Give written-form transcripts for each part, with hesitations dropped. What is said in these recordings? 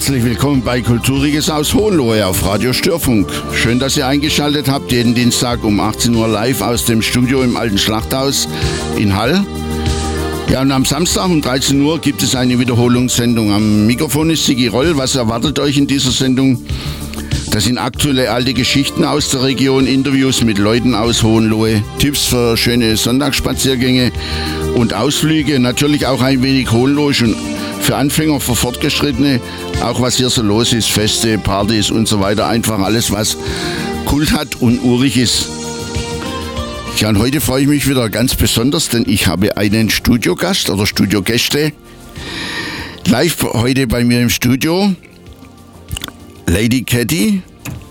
Herzlich willkommen bei Kulturiges aus Hohenlohe auf Radio Störfunk. Schön, dass ihr eingeschaltet habt, jeden Dienstag um 18 Uhr live aus dem Studio im Alten Schlachthaus in Hall. Ja, und am Samstag um 13 Uhr gibt es eine Wiederholungssendung. Am Mikrofon ist Sigi Roll. Was erwartet euch in dieser Sendung? Das sind aktuelle alte Geschichten aus der Region, Interviews mit Leuten aus Hohenlohe, Tipps für schöne Sonntagsspaziergänge und Ausflüge. Natürlich auch ein wenig hohenlohisch und für Anfänger, für Fortgeschrittene, auch was hier so los ist, Feste, Partys und so weiter. Einfach alles, was Kult hat und urig ist. Ja, und heute freue ich mich wieder ganz besonders, denn ich habe einen Studiogast oder Studiogäste. Live heute bei mir im Studio Lady Katie.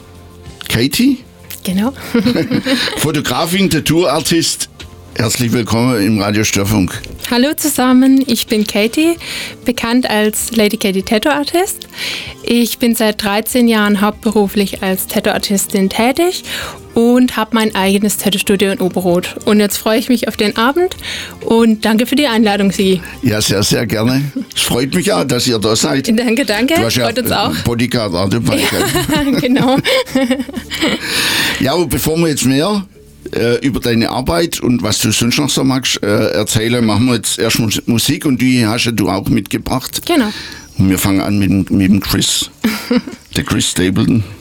Genau. Fotografin, Tattoo-Artist. Herzlich willkommen im Radio Störfunk. Hallo zusammen, ich bin Katie, bekannt als Lady Katie Tattoo Artist. Ich bin seit 13 Jahren hauptberuflich als Tattoo Artistin tätig und habe mein eigenes Tattoo-Studio in Oberroth. Und jetzt freue ich mich auf den Abend und danke für die Einladung, Sigi. Ja, sehr, sehr gerne. Es freut mich auch, dass ihr da seid. Danke. Du hast ja freut uns auch. Bodyguard auch dabei. Ja, genau. Ja, aber bevor wir jetzt mehr über deine Arbeit und was du sonst noch so magst erzählen, machen wir jetzt erst Musik und die hast ja du auch mitgebracht. Genau. Und wir fangen an mit dem Chris, der Chris Stapleton.